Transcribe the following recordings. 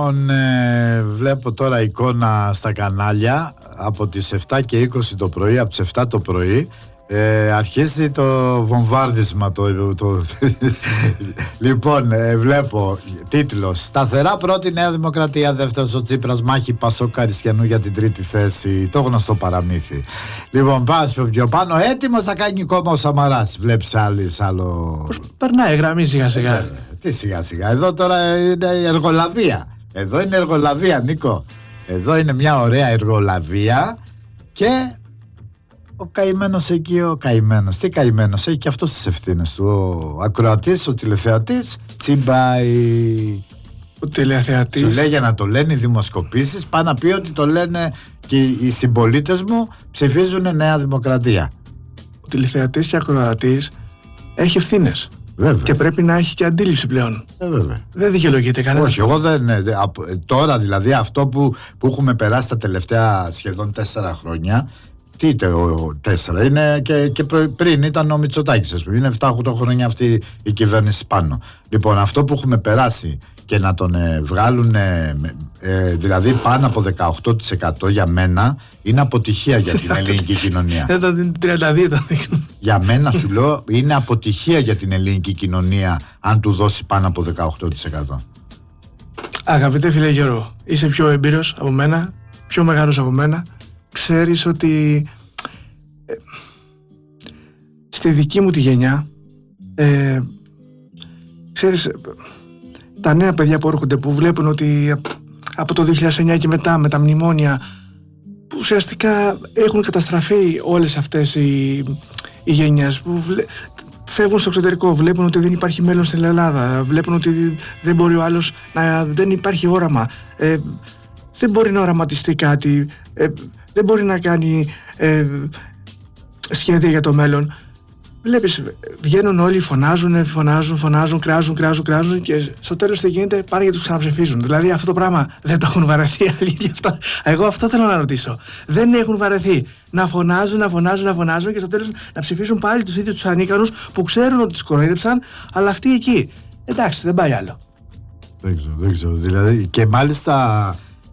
Λοιπόν, βλέπω τώρα εικόνα στα κανάλια από τις 7 και 20 το πρωί, από τις 7 το πρωί. Αρχίζει το βομβάρδισμα Λοιπόν, βλέπω τίτλος: σταθερά πρώτη Νέα Δημοκρατία, δεύτερος ο Τσίπρας, μάχη Πασόκ Καριστιανού για την τρίτη θέση. Το γνωστό παραμύθι. Λοιπόν, πας πιο πάνω, έτοιμος θα κάνει κόμμα ο Σαμαράς. Βλέπεις άλλο. Περνάει γραμμή σιγά σιγά. Τι σιγά σιγά, εδώ τώρα είναι εργολαβία. Εδώ είναι εργολαβία, Νίκο. Εδώ είναι μια ωραία εργολαβία. Και ο καημένος εκεί, τι καημένος, έχει και αυτός τις ευθύνες του. Ο ακροατής, ο τηλεθεατής, τσιμπάει. Ο τηλεθεατής. Σου λέει για να το λένε οι δημοσκοπήσεις, πάει να πει ότι το λένε και οι συμπολίτες μου ψηφίζουν Νέα Δημοκρατία. Ο τηλεθεατής και ακροατής έχει ευθύνες. Βέβαια. Και πρέπει να έχει και αντίληψη πλέον. Βέβαια. Δεν δικαιολογείται κανένα. Όχι, εγώ δεν. Τώρα δηλαδή αυτό που έχουμε περάσει τα τελευταία σχεδόν 4 χρόνια. Τι 4 είναι και πριν ήταν ο Μητσοτάκης, ας πούμε. Είναι 7-8 χρόνια αυτή η κυβέρνηση πάνω. Λοιπόν, αυτό που έχουμε περάσει και να τον βγάλουν δηλαδή πάνω από 18% για μένα είναι αποτυχία για την ελληνική κοινωνία. 32 Για μένα σου λέω είναι αποτυχία για την ελληνική κοινωνία αν του δώσει πάνω από 18%. Αγαπητέ φίλε Γιώργο, είσαι πιο εμπειρος από μένα, πιο μεγάλος από μένα. Ξέρεις ότι στη δική μου τη γενιά ξέρεις, τα νέα παιδιά που έρχονται, που βλέπουν ότι από το 2009 και μετά με τα μνημόνια, που ουσιαστικά έχουν καταστραφεί όλες αυτές οι γενιές, που φεύγουν στο εξωτερικό, βλέπουν ότι δεν υπάρχει μέλλον στην Ελλάδα, βλέπουν ότι δεν μπορεί ο άλλος δεν υπάρχει όραμα, δεν μπορεί να οραματιστεί κάτι, δεν μπορεί να κάνει σχέδια για το μέλλον. Βλέπεις, βγαίνουν όλοι, φωνάζουν, κράζουν και στο τέλος τι γίνεται, πάρε και τους ξαναψηφίζουν. Δηλαδή αυτό το πράγμα δεν το έχουν βαρεθεί αλήθεια αυτά. Εγώ αυτό θέλω να ρωτήσω. Δεν έχουν βαρεθεί να φωνάζουν και στο τέλος να ψηφίσουν πάλι τους ίδιους τους ανίκανους που ξέρουν ότι τους κοροϊδέψαν, αλλά αυτοί εκεί. Εντάξει, δεν πάει άλλο. Δεν ξέρω. Δηλαδή, και μάλιστα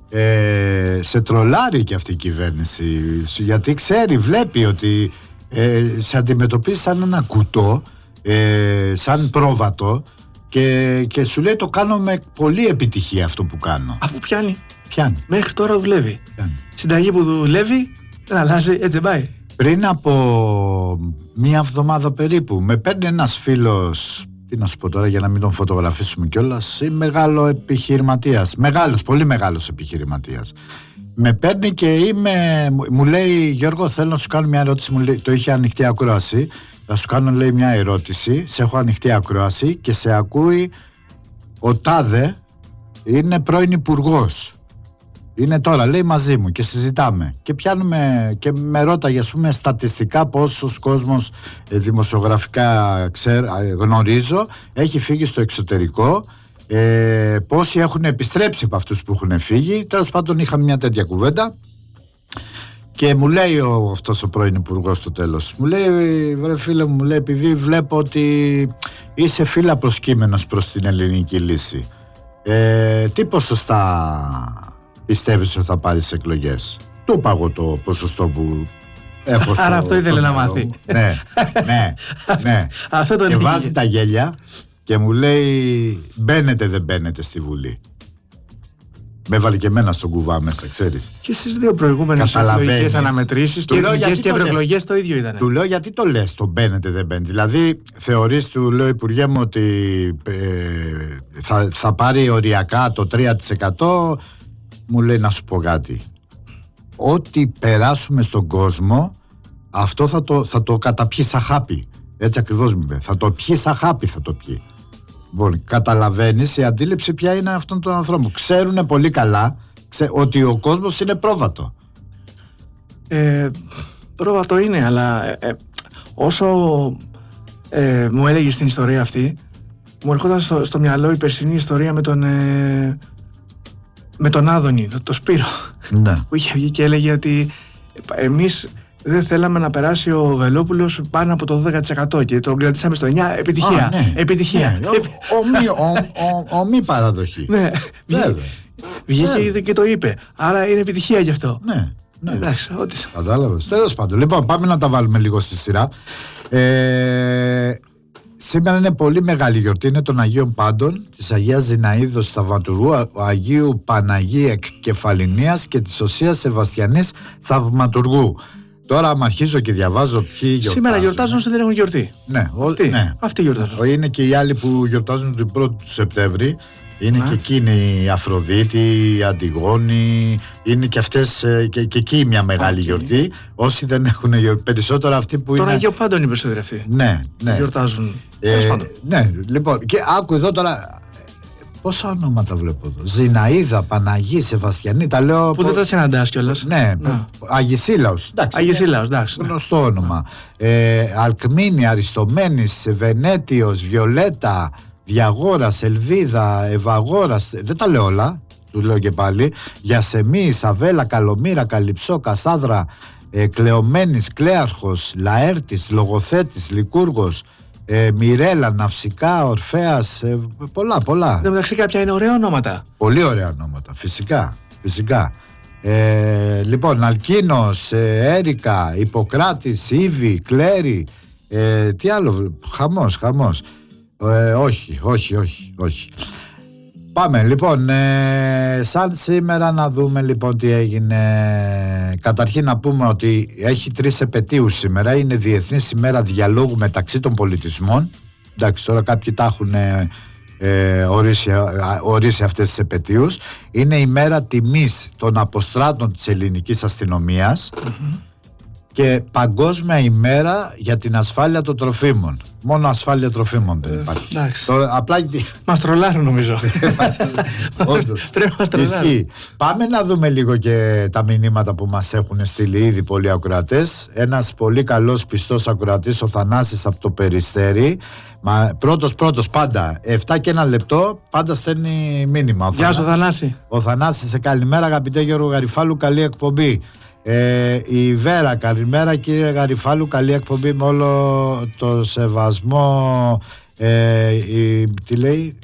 σε τρολάρει και αυτή η κυβέρνηση, γιατί ξέρει, βλέπει ότι σε αντιμετωπίζει σαν ένα κουτό, σαν πρόβατο και σου λέει το κάνω με πολλή επιτυχία αυτό που κάνω. Αφού πιάνει. Μέχρι τώρα δουλεύει. Συνταγή που δουλεύει δεν αλλάζει, έτσι πάει. Πριν από μία εβδομάδα περίπου με παίρνει ένας φίλος, τι να σου πω τώρα για να μην τον φωτογραφίσουμε κιόλας, είναι μεγάλο επιχειρηματίας, πολύ μεγάλος επιχειρηματίας. Με παίρνει και μου λέει, Γιώργο, θέλω να σου κάνω μια ερώτηση. Μου λέει, το είχε ανοιχτή ακρόαση. Θα σου κάνω, λέει, μια ερώτηση. Σε έχω ανοιχτή ακρόαση και σε ακούει ο τάδε, είναι πρώην υπουργός. Είναι τώρα, λέει, μαζί μου και συζητάμε. Και πιάνουμε και με ρώταγε, ας πούμε, στατιστικά πόσος κόσμος δημοσιογραφικά γνωρίζω έχει φύγει στο εξωτερικό. Πόσοι έχουν επιστρέψει από αυτούς που έχουν φύγει. Τέλος πάντων είχαμε μια τέτοια κουβέντα και μου λέει αυτός ο πρώην υπουργός στο τέλος, μου λέει, βρε φίλε μου, λέει, επειδή βλέπω ότι είσαι φύλλα προσκύμενος προς την ελληνική λύση, τι ποσοστά πιστεύεις ότι θα πάρεις εκλογές? Του πάγω το ποσοστό που έχω. Άρα αυτό ήθελε να μάθει. Ναι. Και βάζει τα γέλια και μου λέει, μπαίνετε δεν μπαίνετε στη Βουλή. Με έβαλε και εμένα στον κουβά μέσα, ξέρεις. Και στις δύο προηγούμενες εκλογικές αναμετρήσεις και εθνικές και ευρωεκλογές το ίδιο ήταν. Του λέω, γιατί το λες το μπαίνετε δεν μπαίνετε? Δηλαδή θεωρείς, του λέω, Υπουργέ μου, ότι θα πάρει οριακά το 3%? Μου λέει, να σου πω κάτι. Ό,τι περάσουμε στον κόσμο, αυτό θα το καταπιεί σαν χάπι. Έτσι ακριβώς μου είπε. Θα το πιει σαν χάπι, θα το πιει. Λοιπόν, καταλαβαίνεις η αντίληψη ποια είναι αυτών των ανθρώπων. Ξέρουν πολύ καλά ότι ο κόσμος είναι πρόβατο. Πρόβατο είναι, αλλά όσο μου έλεγες την ιστορία αυτή, μου ερχόταν στο μυαλό η περσινή ιστορία με τον Άδωνη, το Σπύρο, ναι. Που είχε βγει και έλεγε ότι εμείς δεν θέλαμε να περάσει ο Βελόπουλος πάνω από το 12% και τον κρατήσαμε στο 9%. Επιτυχία. Ναι. Επιτυχία. Ναι. Ομή παραδοχή. Ναι. Βγήκε και το είπε. Άρα είναι επιτυχία γι' αυτό. Ναι. Εντάξει, ό,τι. Κατάλαβες. Τέλος πάντων. Λοιπόν, πάμε να τα βάλουμε λίγο στη σειρά. Σήμερα είναι πολύ μεγάλη γιορτή. Είναι των Αγίων Πάντων, της Αγίας Ζηναΐδος Θαυματουργού, ο Αγίου Παναγίου Εκκεφαληνίας και της Οσίας Σεβαστιανής Θαυματουργού. Τώρα, άμα αρχίζω και διαβάζω ποιοι γιορτάζουν. Σήμερα γιορτάζουν όσοι δεν έχουν γιορτή. Ναι, αυτοί γιορτάζουν. Είναι και οι άλλοι που γιορτάζουν την 1η του Σεπτέμβρη. Είναι και εκείνη η Αφροδίτη, η Αντιγόνη, είναι και αυτές και εκεί μια μεγάλη γιορτή. Όσοι δεν έχουν γιορτή, περισσότερο αυτοί που τώρα είναι. Τώρα Αγίο Πάντων οι περισσότεροι αυτοί. Ναι. Γιορτάζουν. Ναι, λοιπόν, και άκου εδώ τώρα. Πόσα ονόματα βλέπω εδώ. Ζηναΐδα, Παναγή, Σεβαστιανή, τα λέω. Που δεν τα συναντάς κιόλας. Ναι, Αγισίλαος. Αγισίλαος, εντάξει. Γνωστό όνομα. Αλκμήνη, Αριστομένης, Βενέτιος, Βιολέτα, Διαγόρας, Ελβίδα, Ευαγόρας. Δεν τα λέω όλα, τους λέω και πάλι. Γιασεμί, Ισαβέλα, Καλομήρα, Καλυψό, Κασάδρα, Κλεομένης, Κλέαρχος, Λαέρτης, Λογοθέτης, Λικούργος, Μιρέλα, Ναυσικά, Ορφέας, πολλά. Δεν μεταξύ κάποια είναι ωραία ονόματα. Πολύ ωραία ονόματα, φυσικά. Λοιπόν, Αλκίνος, Έρικα, Ιπποκράτης, Ήβη, Κλέρι, τι άλλο, χαμός. Όχι. Πάμε λοιπόν, σαν σήμερα να δούμε λοιπόν τι έγινε. Καταρχήν να πούμε ότι έχει 3 επετείους σήμερα. Είναι Διεθνής ημέρα διαλόγου μεταξύ των πολιτισμών. Εντάξει, τώρα κάποιοι τα έχουν ορίσει αυτές τις επετείους. Είναι η μέρα τιμής των αποστράτων της ελληνικής αστυνομίας και παγκόσμια ημέρα για την ασφάλεια των τροφίμων. Μόνο ασφάλεια τροφίμων δεν υπάρχει. Τώρα, απλά... Μας τρολάρουν νομίζω. Όντως. Πρέπει να μας τρολάρουν. Ισχύει. Πάμε να δούμε λίγο και τα μηνύματα που μας έχουν στείλει ήδη πολλοί ακροατές. Ένας πολύ καλός πιστός ακροατής, ο Θανάσης από το Περιστέρι. Πρώτος πάντα, 7 και 1 λεπτό, πάντα στέλνει μήνυμα. Γεια σου Θανάση. Ο Θανάσης, σε καλημέρα αγαπητέ Γιώργο Γαριφάλου, καλή εκπομπή. Η Βέρα, καλημέρα κύριε Γαριφάλου, καλή εκπομπή με όλο το σεβασμό. Τι λέει?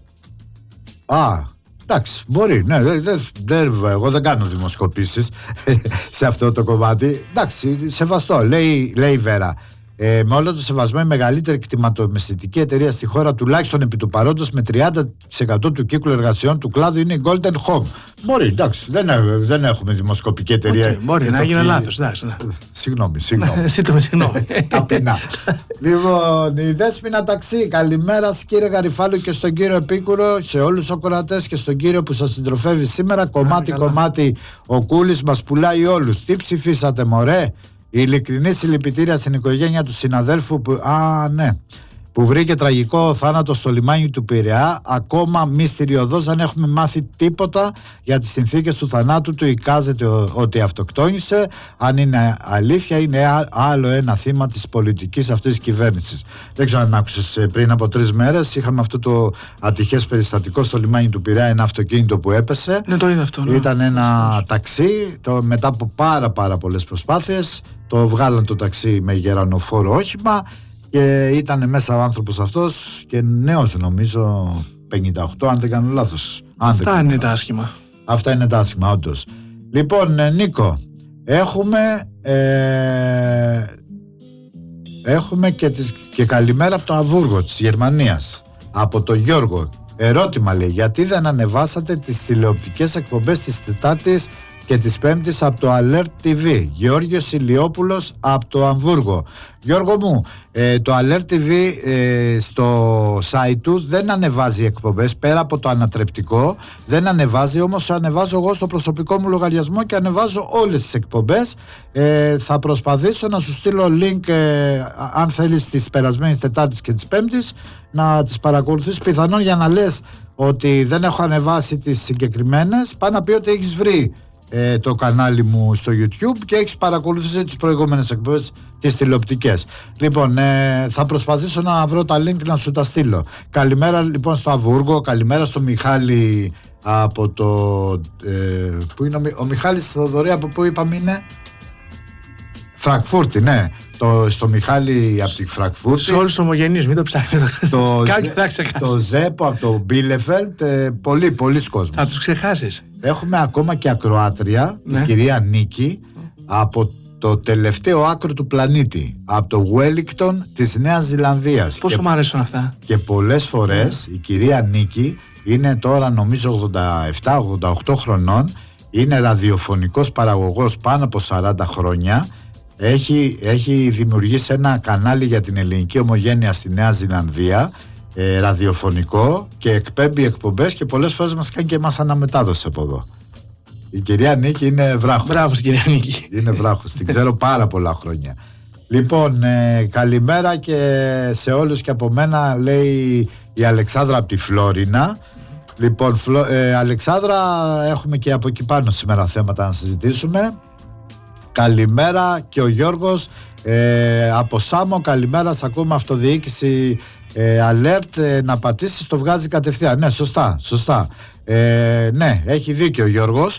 Εντάξει, μπορεί, ναι, εγώ δεν κάνω δημοσκοπήσεις σε αυτό το κομμάτι. Εντάξει, σεβαστό, λέει η Βέρα. Με όλο το σεβασμό, η μεγαλύτερη κτηματομεσητική εταιρεία στη χώρα, τουλάχιστον επί του παρόντος, με 30% του κύκλου εργασιών του κλάδου, είναι η Golden Home. Μπορεί, εντάξει, δεν έχουμε δημοσκοπική εταιρεία. Μπορεί να γίνει λάθος. Συγγνώμη. Συγγνώμη. Ταπεινά. Λοιπόν, η Δέσποινα Ταξί. Καλημέρα κύριε Γαριφάλου και στον κύριο Επίκουρο, σε όλους τους ακροατές και στον κύριο που σας συντροφεύει σήμερα. Κομμάτι ο Κούλης μας πουλάει όλους. Τι ψηφίσατε, μωρέ? Η ειλικρινή συλληπιτήρια στην οικογένεια του συναδέλφου που βρήκε τραγικό θάνατο στο λιμάνι του Πειραιά. Ακόμα μυστηριωδώς δεν έχουμε μάθει τίποτα για τις συνθήκες του θανάτου του. Εικάζεται ότι αυτοκτόνησε. Αν είναι αλήθεια, είναι άλλο ένα θύμα της πολιτικής αυτής της κυβέρνησης. Δεν ξέρω αν άκουσες, πριν από 3 μέρες είχαμε αυτό το ατυχές περιστατικό στο λιμάνι του Πειραιά, ένα αυτοκίνητο που έπεσε. Ναι, το είδα αυτό. Ήταν ένα ταξί, μετά από πάρα πολλές προσπάθειες το βγάλαν το ταξί με γερανοφόρο όχημα. Και ήταν μέσα ο άνθρωπος αυτός και νέος, νομίζω 58, αν δεν κάνω λάθος. Αυτά είναι τα άσχημα. Αυτά είναι τα άσχημα, όντως. Λοιπόν, Νίκο, έχουμε και καλημέρα από το Αμβούργο της Γερμανίας, από τον Γιώργο. Ερώτημα, λέει, γιατί δεν ανεβάσατε τις τηλεοπτικές εκπομπές της Τετάρτης και της Πέμπτης από το Alert TV? Γεώργιος Ηλιόπουλος από το Αμβούργο. Γιώργο μου, το Alert TV στο site του δεν ανεβάζει εκπομπές, πέρα από το ανατρεπτικό δεν ανεβάζει, όμως ανεβάζω εγώ στο προσωπικό μου λογαριασμό και ανεβάζω όλες τις εκπομπές. Θα προσπαθήσω να σου στείλω link, αν θέλεις, της περασμένης Τετάρτης και της Πέμπτης, να τις παρακολουθείς, πιθανόν για να λες ότι δεν έχω ανεβάσει τις συγκεκριμένες, πάει να πει ότι έχεις βρει το κανάλι μου στο YouTube και έχεις παρακολουθήσει τις προηγούμενες εκπομπές, τις τηλεοπτικές. Λοιπόν, θα προσπαθήσω να βρω τα link να σου τα στείλω. Καλημέρα λοιπόν στο Αμβούργο, καλημέρα στο Μιχάλη από το... πού είναι ο Μιχάλης Θοδωρή, από πού είπαμε είναι? Φραγκφούρτη, ναι. στο Μιχάλη από τη Φραγκφούρτη. Σε όλους τους ομογενείς, μην το ψάχνετε. Στο Ζέπο από το Μπίλεφελτ. Πολλοί κόσμος. Θα τους ξεχάσεις. Έχουμε ακόμα και ακροάτρια, την κυρία Νίκη, από το τελευταίο άκρο του πλανήτη, από το Wellington της Νέας Ζηλανδίας. Πόσο μου αρέσουν αυτά. Και πολλές φορές η κυρία Νίκη είναι τώρα νομίζω 87-88 χρονών, είναι ραδιοφωνικός παραγωγός πάνω από 40 χρόνια, έχει δημιουργήσει ένα κανάλι για την ελληνική ομογένεια στη Νέα Ζηλανδία, ραδιοφωνικό, και εκπέμπει εκπομπές και πολλές φορές μας κάνει και εμάς αναμετάδοση από εδώ. Η κυρία Νίκη είναι βράχος. Μπράβο στην κυρία Νίκη. Είναι βράχος, την ξέρω πάρα πολλά χρόνια. Λοιπόν, καλημέρα και σε όλους και από μένα, λέει η Αλεξάνδρα από τη Φλόρινα. Λοιπόν, Αλεξάνδρα, έχουμε και από εκεί πάνω σήμερα θέματα να συζητήσουμε. Καλημέρα και ο Γιώργος από Σάμο, καλημέρα, σ' ακούμε αυτοδιοίκηση alert, να πατήσεις το βγάζει κατευθείαν. Ναι, σωστά. Ναι, έχει δίκιο ο Γιώργος.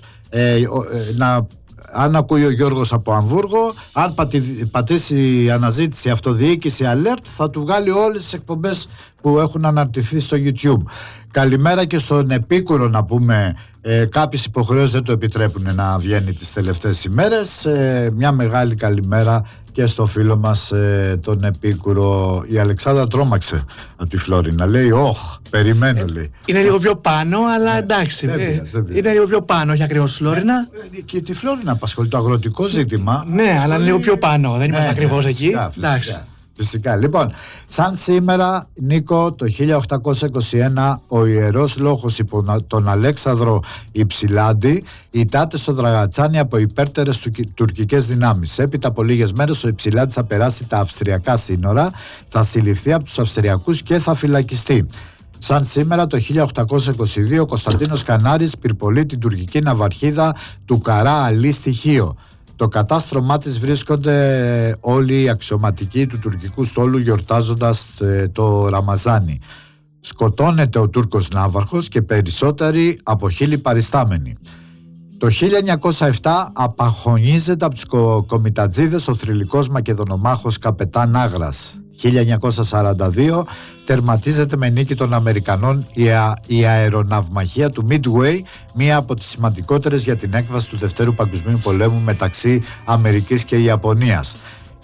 Αν ακούει ο Γιώργος από Αμβούργο, αν πατήσει αναζήτηση αυτοδιοίκηση alert, θα του βγάλει όλες τις εκπομπές που έχουν αναρτηθεί στο YouTube. Καλημέρα και στον Επίκουρο, να πούμε, κάποιες υποχρεώσεις δεν το επιτρέπουν να βγαίνει τις τελευταίες ημέρες. Μια μεγάλη καλημέρα και στο φίλο μας τον Επίκουρο. Η Αλεξάνδρα τρόμαξε από τη Φλόρινα, λέει περιμένω, λέει. Είναι λίγο πιο πάνω, αλλά εντάξει, είναι λίγο πιο πάνω, όχι ακριβώς Φλόρινα. Και τη Φλόρινα απασχολεί το αγροτικό ζήτημα. Ναι, αλλά είναι λίγο πιο πάνω, δεν είμαστε ακριβώς εκεί. Φυσικά. Λοιπόν, σαν σήμερα, Νίκο, το 1821 ο Ιερός Λόγος υπό τον Αλέξανδρο Υψηλάντη ητάται στο Δραγατσάνι από υπέρτερες τουρκικές δυνάμεις. Έπειτα από λίγες μέρες ο Υψηλάντης θα περάσει τα αυστριακά σύνορα, θα συλληφθεί από τους Αυστριακούς και θα φυλακιστεί. Σαν σήμερα το 1822 ο Κωνσταντίνος Κανάρης πυρπολεί την τουρκική ναυαρχίδα του Καρά Αλή στη Χίο. Το κατάστρωμά της βρίσκονται όλοι οι αξιωματικοί του τουρκικού στόλου γιορτάζοντας το Ραμαζάνι. Σκοτώνεται ο Τούρκος ναύαρχος και περισσότεροι από 1000 παριστάμενοι. Το 1907 απαχωνίζεται από τους κομιτατζίδες ο θρυλικός μακεδονομάχος Καπετάν Άγρας. 1942 τερματίζεται με νίκη των Αμερικανών η αεροναυμαχία του Midway, μία από τις σημαντικότερες για την έκβαση του Δευτέρου Παγκοσμίου Πολέμου μεταξύ Αμερικής και Ιαπωνίας.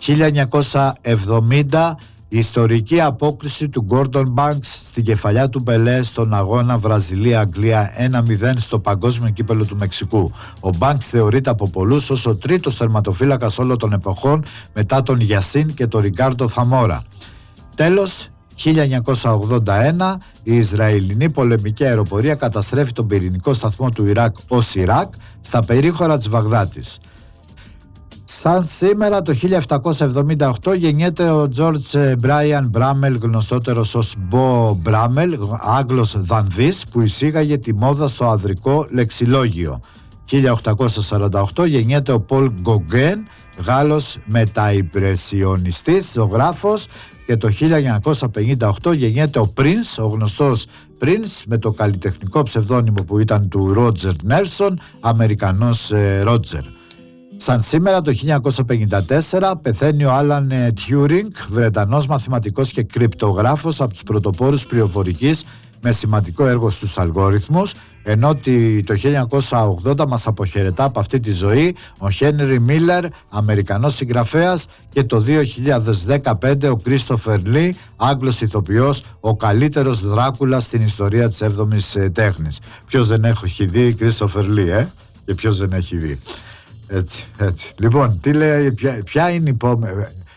1970 η ιστορική απόκριση του Gordon Banks στην κεφαλιά του Μπελέ στον αγώνα Βραζιλία-Αγγλία 1-0 στο Παγκόσμιο Κύπελλο του Μεξικού. Ο Banks θεωρείται από πολλούς ως ο τρίτος τερματοφύλακας όλων των εποχών μετά τον Γιασίν και τον Ριγκάρντο Θαμόρα. Τέλος, 1981 η Ισραηλινή πολεμική αεροπορία καταστρέφει τον πυρηνικό σταθμό του Ιράκ ως Ιράκ στα περίχωρα της Βαγδάτης. Σαν σήμερα το 1778 γεννιέται ο George Brian Bramall, γνωστότερος ως Bo Bramall, Άγγλος δανδής που εισήγαγε τη μόδα στο ανδρικό λεξιλόγιο. 1848 γεννιέται ο Paul Gauguin, Γάλλος μεταϊμπρεσιονιστής, ζωγράφος, και το 1958 γεννιέται ο Prince, ο γνωστός Prince με το καλλιτεχνικό ψευδόνυμο που ήταν του Roger Nelson, Αμερικανός Roger. Σαν σήμερα το 1954 πεθαίνει ο Άλαν Τιούρινγκ, Βρετανός μαθηματικός και κρυπτογράφος, από τους πρωτοπόρους πληροφορικής με σημαντικό έργο στους αλγόριθμους, ενώ το 1980 μας αποχαιρετά από αυτή τη ζωή ο Χένρι Μίλλερ, Αμερικανός συγγραφέας, και το 2015 ο Κρίστοφερ Λι, Άγγλος ηθοποιός, ο καλύτερος Δράκουλας στην ιστορία της 7ης τέχνης. Ποιος δεν έχει δει Κρίστοφερ Λι, και ποιος δεν έχει δει. Έτσι. Λοιπόν, τι λέει, ποια είναι η επόμενη...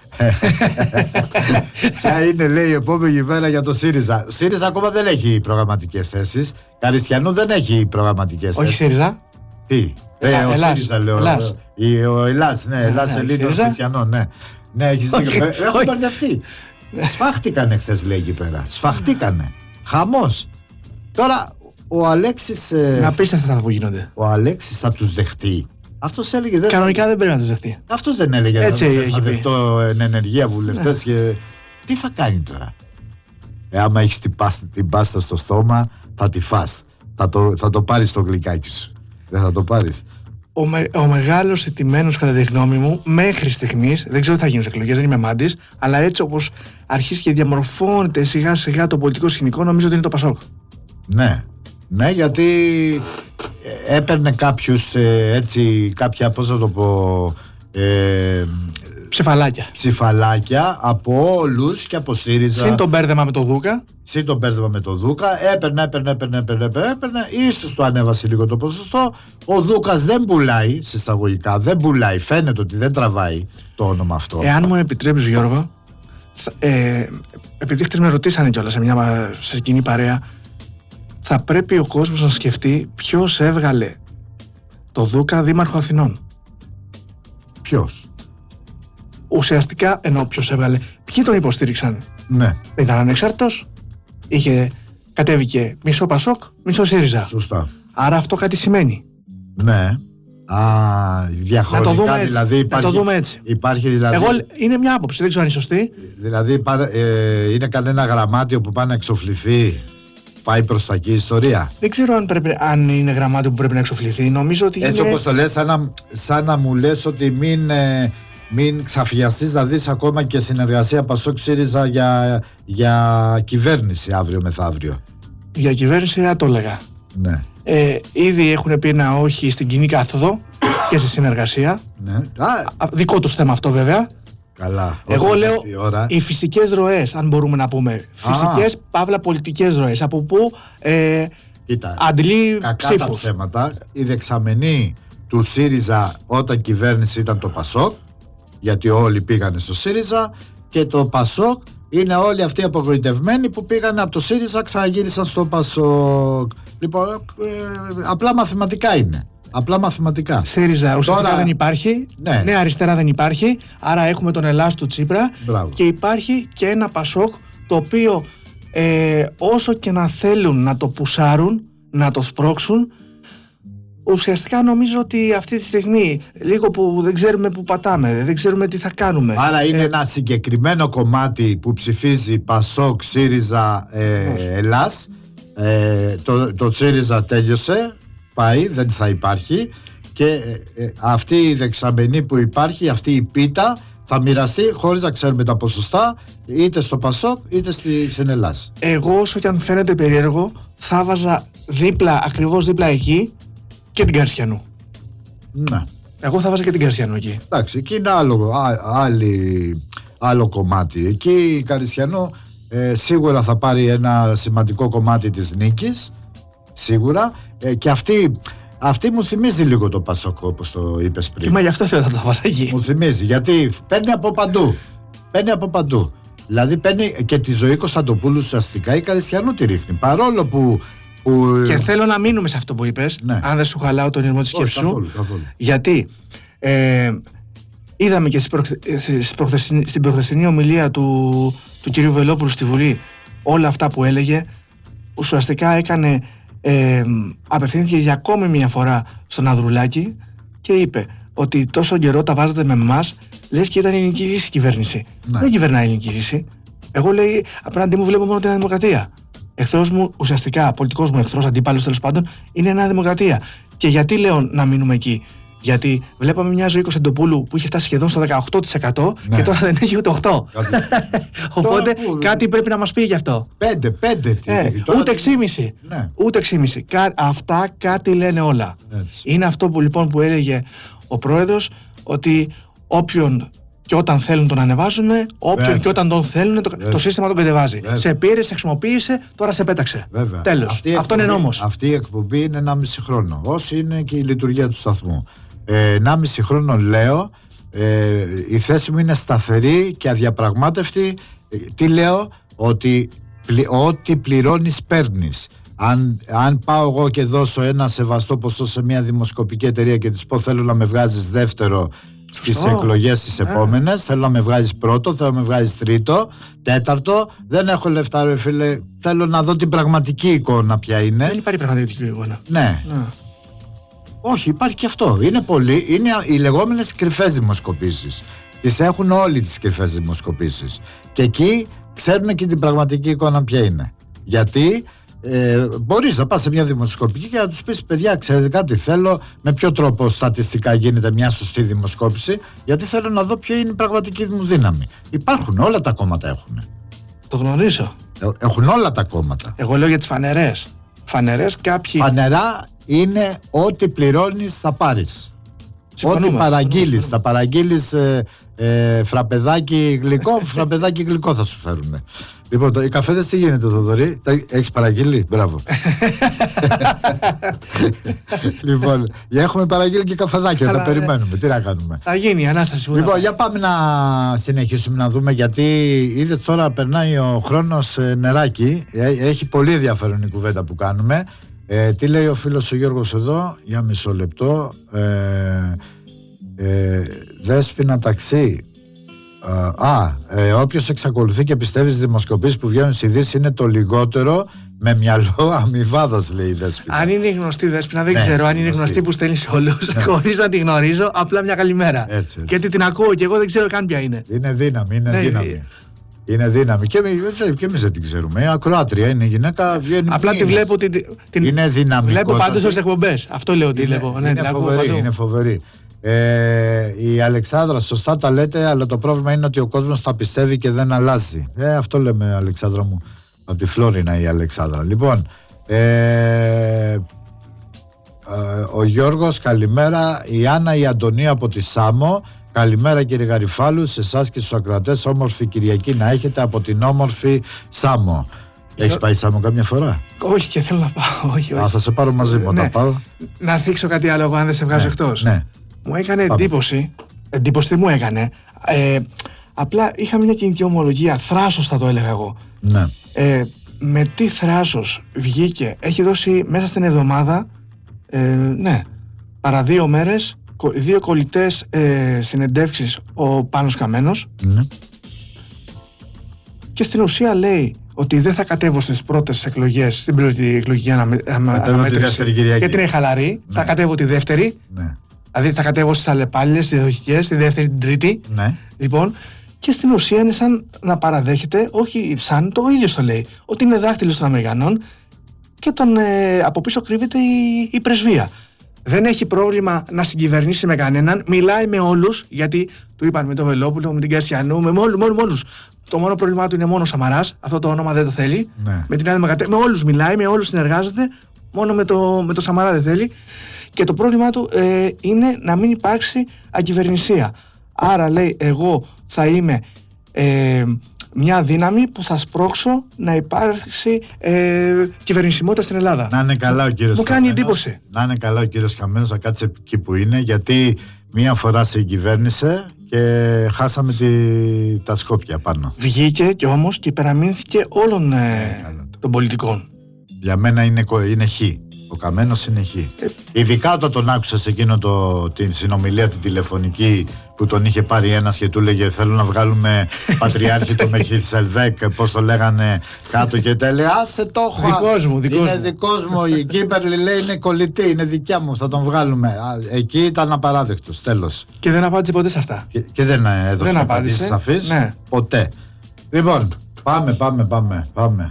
Ποια είναι, λέει, η επόμενη μέρα για το ΣΥΡΙΖΑ. Ο ΣΥΡΙΖΑ ακόμα δεν έχει προγραμματικές θέσεις. Καριστιανού δεν έχει προγραμματικές θέσεις. Όχι ΣΥΡΙΖΑ. Τι, ο ΣΥΡΙΖΑ λέω. Ο Ελλάς, ναι, Ελλάς Ελλήνων Χριστιανών, ναι. Ναι, έχεις δίκιο. Έχουν μπερδευτεί. Σφάχτηκανε χθες, λέει, εκεί πέρα. Σφαχτήκανε. Χαμός. Τώρα ο Αλέξης... Απίστευτα αυτά που γίνονται. Ο Αλέξης θα τους δεχτεί. Αυτός έλεγε. Κανονικά δεν πρέπει να τους δεχτεί. Αυτός δεν έλεγε. Έτσι θα δεχτώ εν ενεργεία βουλευτές. Ναι. Και... τι θα κάνει τώρα. Άμα έχεις την πάστα στο στόμα, θα τη φας. Θα το πάρεις στο γλυκάκι σου. Δεν θα το πάρεις. Ο μεγάλος ηττημένος, κατά τη γνώμη μου, μέχρι στιγμής, δεν ξέρω τι θα γίνει στις εκλογές, δεν είμαι μάντης, αλλά έτσι όπως αρχίζει και διαμορφώνεται σιγά σιγά το πολιτικό σκηνικό, νομίζω ότι είναι το Πασόκ. Ναι, γιατί έπαιρνε κάποιους κάποια, πώς θα το πω, ψηφαλάκια από όλους και από ΣΥΡΙΖΑ. Συν το μπέρδεμα με το Δούκα. Έπαιρνε, ίσως το ανέβασε λίγο το ποσοστό. Ο Δούκας δεν πουλάει, συσσαγωγικά, δεν πουλάει, φαίνεται ότι δεν τραβάει το όνομα αυτό. Εάν μου επιτρέπεις, Γιώργο, επειδή χτες με ρωτήσανε κιόλας σε κοινή παρέα, θα πρέπει ο κόσμος να σκεφτεί ποιος έβγαλε το Δούκα δήμαρχο Αθηνών. Ποιος? Ουσιαστικά, ενώ ποιος έβγαλε, ποιοι τον υποστήριξαν. Ναι. Ήταν ανεξάρτητος, κατέβηκε μισό Πασόκ, μισό ΣΥΡΙΖΑ. Σωστά. Άρα αυτό κάτι σημαίνει. Ναι. Διαχρονικά δηλαδή υπάρχει. Να το δούμε έτσι. Υπάρχει δηλαδή. Εγώ είναι μια άποψη, δεν ξέρω αν είναι σωστή. Δηλαδή είναι κανένα γραμμάτιο που πάει να εξοφληθεί, πάει προς τα εκεί η ιστορία. Δεν ξέρω αν είναι γραμμάτιο που πρέπει να εξοφληθεί. Νομίζω ότι έτσι είναι... όπως το λες, σαν να μου λες ότι μην ξαφιαστείς να δεις ακόμα και συνεργασία Πασόκ ΣΥΡΙΖΑ για κυβέρνηση αύριο μεθαύριο. Για κυβέρνηση δεν το έλεγα. Ναι. Ήδη έχουν πει ένα όχι στην κοινή κάθοδο και στη συνεργασία. Ναι. Δικό τους θέμα αυτό βέβαια. Καλά. Εγώ λέω οι φυσικές ροές, αν μπορούμε να πούμε. Φυσικές παύλα πολιτικές ροές. Από πού αντλεί ψήφους. Κακά τα ψέματα. Η δεξαμενή του ΣΥΡΙΖΑ όταν κυβέρνηση ήταν το Πασόκ, γιατί όλοι πήγανε στο ΣΥΡΙΖΑ, και το Πασόκ είναι όλοι αυτοί απογοητευμένοι που πήγανε από το ΣΥΡΙΖΑ, ξαναγύρισαν στο Πασόκ. Λοιπόν, απλά μαθηματικά είναι. Απλά μαθηματικά. ΣΥΡΙΖΑ ουσιαστικά δεν υπάρχει. Ναι. Νέα Αριστερά δεν υπάρχει. Άρα έχουμε τον Ελλάς του Τσίπρα. Μπράβο. Και υπάρχει και ένα Πασόκ το οποίο όσο και να θέλουν να το πουσάρουν, να το σπρώξουν, ουσιαστικά νομίζω ότι αυτή τη στιγμή λίγο που δεν ξέρουμε που πατάμε, δεν ξέρουμε τι θα κάνουμε. Άρα είναι ένα συγκεκριμένο κομμάτι που ψηφίζει Πασόκ, ΣΥΡΙΖΑ, Ελλάς. Το ΣΥΡΙΖΑ τέλειωσε, πάει, δεν θα υπάρχει, και αυτή η δεξαμενή που υπάρχει, αυτή η πίτα θα μοιραστεί χωρίς να ξέρουμε τα ποσοστά, είτε στο Πασόκ είτε στην Ελλάς. Εγώ, όσο και αν φαίνεται περίεργο, θα βάζα ακριβώς δίπλα εκεί και την Καριστιανού. Ναι. Εγώ θα βάζα και την Καριστιανού εκεί. Εντάξει, εκεί είναι άλλο κομμάτι. Εκεί η Καριστιανού σίγουρα θα πάρει ένα σημαντικό κομμάτι της νίκης, σίγουρα, και αυτή μου θυμίζει λίγο το Πασόκ, όπως το είπες πριν. Μα γι' αυτό λέω θα το βάζα εκεί. Μου θυμίζει, γιατί παίρνει από παντού. Δηλαδή παίρνει και τη ζωή Κωνσταντοπούλου, ουσιαστικά η Καριστιανού τη ρίχνει, παρόλο που... Και θέλω να μείνουμε σε αυτό που είπες, ναι. Αν δεν σου χαλάω τον ήρμο της σκέψης σου. Καθόλου. Γιατί είδαμε και στην προχθεσινή ομιλία του κυρίου Βελόπουλου στη Βουλή όλα αυτά που έλεγε. Ουσιαστικά απευθύνθηκε για ακόμη μια φορά στον Ανδρουλάκη και είπε ότι τόσο καιρό τα βάζατε με εμάς, λες και ήταν η ελληνική λύση η κυβέρνηση. Ναι. Δεν κυβερνάει η ελληνική λύση. Εγώ, λέει, απέναντί μου βλέπω μόνο την Δημοκρατία. Εχθρός μου, ουσιαστικά πολιτικός μου εχθρός, αντίπαλος τέλος πάντων, είναι η Νέα Δημοκρατία. Και γιατί λέω να μείνουμε εκεί? Γιατί βλέπαμε μια ζωή Κωνσταντοπούλου που είχε φτάσει σχεδόν στο 18%, ναι, και τώρα δεν έχει ούτε 8%. Οπότε κάτι πρέπει να μας πει γι' αυτό. 5%. Ούτε 6,5%. Ναι. Ούτε 6,5%. Αυτά κάτι λένε όλα. Έτσι. Είναι αυτό που λοιπόν που έλεγε ο πρόεδρος, ότι όποιον και όταν θέλουν τον ανεβάζουν, όποιον και όταν τον θέλουν το σύστημα τον κατεβάζει. Σε πήρε, σε χρησιμοποίησε, τώρα σε πέταξε. Τέλος. Αυτό είναι νόμος. Αυτή η εκπομπή είναι 1,5 χρόνο. Όσοι είναι και η λειτουργία του σταθμού. 1,5 χρόνο λέω, η θέση μου είναι σταθερή και αδιαπραγμάτευτη. Τι λέω? Ότι ό,τι πληρώνεις παίρνεις. Αν πάω εγώ και δώσω ένα σεβαστό ποσό σε μια δημοσκοπική εταιρεία και της πω θέλω να με βγάζεις δεύτερο στις εκλογές τις επόμενες, θέλω να με βγάζεις πρώτο, θέλω να με βγάζεις τρίτο, τέταρτο, δεν έχω λεφτά ρε φίλε, θέλω να δω την πραγματική εικόνα ποια είναι. Δεν υπάρχει πραγματική εικόνα. Ναι. Όχι, υπάρχει και αυτό. Είναι οι λεγόμενες κρυφές δημοσκοπήσεις. Τις έχουν όλοι τις κρυφές δημοσκοπήσεις. Και εκεί ξέρουν και την πραγματική εικόνα ποια είναι. Γιατί μπορείς να πας σε μια δημοσκοπική και να τους πεις, παιδιά, ξέρετε κάτι, θέλω με ποιο τρόπο στατιστικά γίνεται μια σωστή δημοσκόπηση, γιατί θέλω να δω ποια είναι η πραγματική μου δύναμη. Υπάρχουν, όλα τα κόμματα έχουν. Το γνωρίζω. Έχουν όλα τα κόμματα. Εγώ λέω για τις φανερές. Φανερές κάποιοι. Φανερά είναι ό,τι πληρώνεις θα πάρεις. Ό,τι παραγγείλεις, θα παραγγείλεις φραπεδάκι γλυκό, φραπεδάκι γλυκό θα σου φέρουν. Λοιπόν, οι καφέδες τι γίνεται, Θοδωρή, έχεις παραγγείλει, μπράβο. Λοιπόν, έχουμε παραγγείλει και καφεδάκια, τα περιμένουμε, τι να κάνουμε. Θα γίνει η Ανάσταση. Λοιπόν, για πάμε να συνεχίσουμε να δούμε, γιατί είδες τώρα περνάει ο χρόνος νεράκι, έχει πολύ ενδιαφέρον η κουβέντα που κάνουμε. Τι λέει ο φίλος ο Γιώργος εδώ, για μισό λεπτό. Δέσποινα ταξί. Όποιος εξακολουθεί και πιστεύει στις δημοσκοπήσεις που βγαίνουν στις ειδήσεις είναι το λιγότερο με μυαλό αμοιβάδας, λέει η Δέσποινα. Αν είναι γνωστή Δέσποινα, δεν ξέρω αν είναι γνωστή που στέλνει σε όλους, χωρίς να τη γνωρίζω, απλά μια καλημέρα. Έτσι. Γιατί την ακούω και εγώ δεν ξέρω καν ποια είναι. Είναι δύναμη, δύναμη. Είναι δύναμη. Και εμείς δεν την ξέρουμε. Είναι ακροάτρια, είναι γυναίκα, βγαίνει. Απλά τη βλέπω. Είναι δυναμικό. Βλέπω πάντως στις εκπομπές. Αυτό λέω ότι βλέπω. Είναι φοβερή. Η Αλεξάνδρα, σωστά τα λέτε, αλλά το πρόβλημα είναι ότι ο κόσμος τα πιστεύει και δεν αλλάζει. Αυτό λέμε, Αλεξάνδρα μου. Από τη Φλόρινα η Αλεξάνδρα. Λοιπόν, ο Γιώργος, καλημέρα. Η Άννα η Αντωνία από τη Σάμο. Καλημέρα κύριε Γαριφάλου, σε εσάς και στους ακροατές. Όμορφη Κυριακή να έχετε από την όμορφη Σάμο. Έχεις πάει Σάμο καμιά φορά? Όχι, και θέλω να πάω. Όχι. Θα σε πάρω μαζί μου όταν πάω. Να θίξω κάτι άλλο, αν δεν σε βγάζω εκτός. Ναι. Μου έκανε εντύπωση. Εντύπωση τι μου έκανε. Απλά είχα μια κοινική ομολογία. Θράσος θα το έλεγα εγώ. Ναι. Με τι θράσος βγήκε. Έχει δώσει μέσα στην εβδομάδα παρά 2 μέρες 2 κολλητές συνεντεύξεις ο Πάνος Καμένος. Ναι. Και στην ουσία λέει ότι δεν θα κατέβω στις πρώτες εκλογές, στην πρώτη εκλογική αναμέτρηση, γιατί είναι χαλαρή. Ναι. Θα κατέβω τη δεύτερη. Ναι. Δηλαδή θα κατέβω στις αλλεπάλληλες, στις διαδοχικές, τη δεύτερη, την τρίτη. Ναι. Λοιπόν, και στην ουσία είναι σαν να παραδέχεται, όχι σαν το ίδιο το λέει, ότι είναι δάχτυλος των Αμερικανών και από πίσω κρύβεται η πρεσβεία. Δεν έχει πρόβλημα να συγκυβερνήσει με κανέναν, μιλάει με όλους, γιατί του είπαν με τον Βελόπουλο, με την Καστιανού, με όλους. Το μόνο πρόβλημά του είναι μόνο ο Σαμαράς, αυτό το όνομα δεν το θέλει. Ναι. Με την Νέα Δημοκρατία, με όλους μιλάει, με όλους συνεργάζεται, μόνο με το Σαμαρά δεν θέλει. Και το πρόβλημά του είναι να μην υπάρξει ακυβερνησία. Άρα λέει, εγώ θα είμαι μια δύναμη που θα σπρώξω να υπάρξει κυβερνησιμότητα στην Ελλάδα. Να είναι καλά ο κύριος Καμένος. Μου κάνει εντύπωση. Να είναι καλά ο κύριος Καμένος, να κάτσει εκεί που είναι, γιατί μία φορά συγκυβέρνησε και χάσαμε τα Σκόπια πάνω. Βγήκε και όμως και υπεραμείνθηκε όλων των πολιτικών. Για μένα είναι χ. Ο Καμένος είναι χ. Ειδικά όταν τον άκουσα σε εκείνο την συνομιλία την τηλεφωνική που τον είχε πάρει ένας και του λέγε θέλω να βγάλουμε πατριάρχη το Μεχιλσελδέκ, πώς το λέγανε κάτω, και τα έλεγε άσε το έχω. Είναι δικός μου. Η Κίμπερλι λέει είναι κολλητή, είναι δικιά μου, θα τον βγάλουμε. Εκεί ήταν απαράδεκτος, τέλος. Και δεν απάντησε ποτέ σε αυτά. Και δεν έδωσε απαντήσεις σαφείς. Ναι. Ποτέ. Λοιπόν, πάμε.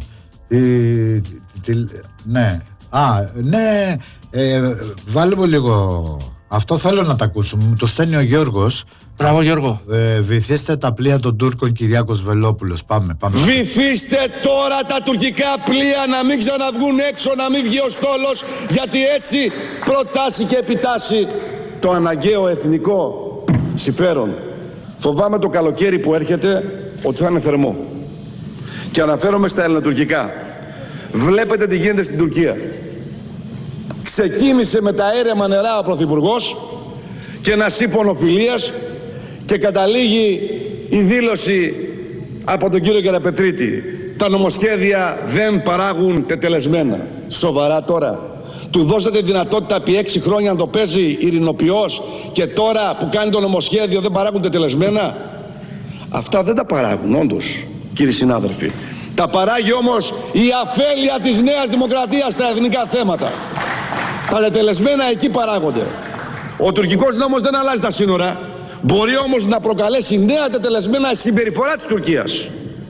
Ναι. Ναι, βάλε μου λίγο. Αυτό θέλω να τα ακούσουμε. Μου το στέλνει ο Γιώργος. Μπράβο Γιώργο. Βυθίστε τα πλοία των Τούρκων, Κυριάκος Βελόπουλος. Πάμε. Βυθίστε τώρα τα τουρκικά πλοία να μην ξαναβγούν έξω, να μην βγει ο στόλος, γιατί έτσι προτάσει και επιτάσσει το αναγκαίο εθνικό συμφέρον. Φοβάμαι το καλοκαίρι που έρχεται ότι θα είναι θερμό. Και αναφέρομαι στα ελληνοτουρκικά. Βλέπετε τι γίνεται στην Τουρκία. Ξεκίνησε με τα αίρεμα νερά ο Πρωθυπουργός και ένα σύμφωνο φιλίας και καταλήγει η δήλωση από τον κύριο Καραπετρίτη. Τα νομοσχέδια δεν παράγουν τετελεσμένα. Σοβαρά τώρα. Του δώσατε δυνατότητα επί 6 χρόνια να το παίζει ειρηνοποιός και τώρα που κάνει το νομοσχέδιο δεν παράγουν τετελεσμένα. Αυτά δεν τα παράγουν όντως, κύριοι συνάδελφοι. Τα παράγει όμως η αφέλεια της Νέας Δημοκρατίας στα εθνικά θέματα. Τα τετελεσμένα εκεί παράγονται. Ο τουρκικός νόμος δεν αλλάζει τα σύνορα. Μπορεί όμως να προκαλέσει νέα τετελεσμένα συμπεριφορά της Τουρκίας.